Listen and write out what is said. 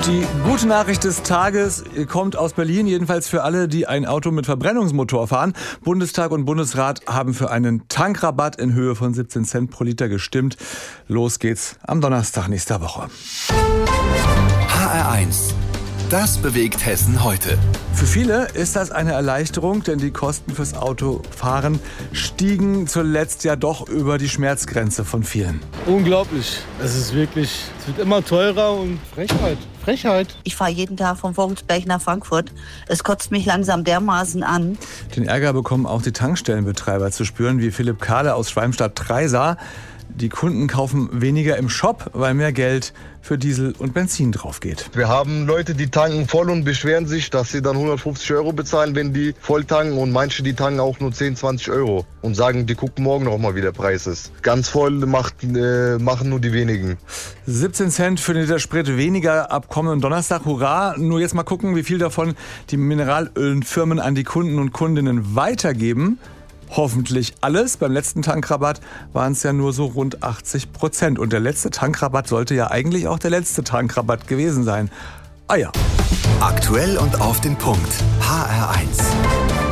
Die gute Nachricht des Tages kommt aus Berlin, jedenfalls für alle, die ein Auto mit Verbrennungsmotor fahren. Bundestag und Bundesrat haben für einen Tankrabatt in Höhe von 17 Cent pro Liter gestimmt. Los geht's am Donnerstag nächster Woche. HR1, das bewegt Hessen heute. Für viele ist das eine Erleichterung, denn die Kosten fürs Autofahren stiegen zuletzt ja doch über die Schmerzgrenze von vielen. Unglaublich. Es wird immer teurer und Frechheit. Ich fahre jeden Tag von Vogelsberg nach Frankfurt. Es kotzt mich langsam dermaßen an. Den Ärger bekommen auch die Tankstellenbetreiber zu spüren, wie Philipp Kahle aus Schwalmstadt-Treisa. Die Kunden kaufen weniger im Shop, weil mehr Geld für Diesel und Benzin drauf geht. Wir haben Leute, die tanken voll und beschweren sich, dass sie dann 150 € bezahlen, wenn die voll tanken. Und manche, die tanken auch nur 10, 20 € und sagen, die gucken morgen noch mal, wie der Preis ist. Ganz voll machen nur die wenigen. 17 Cent für den Liter Sprit weniger ab kommenden Donnerstag. Hurra! Nur jetzt mal gucken, wie viel davon die Mineralölfirmen an die Kunden und Kundinnen weitergeben. Hoffentlich alles. Beim letzten Tankrabatt waren es ja nur so rund 80%. Und der letzte Tankrabatt sollte ja eigentlich auch der letzte Tankrabatt gewesen sein. Ah ja. Aktuell und auf den Punkt. HR1.